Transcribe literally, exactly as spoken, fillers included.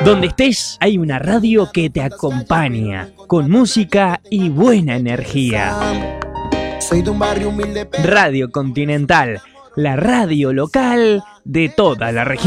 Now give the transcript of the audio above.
Donde estés, hay una radio que te acompaña, con música y buena energía. Soy de un barrio humilde. Radio Continental, la radio local de toda la región.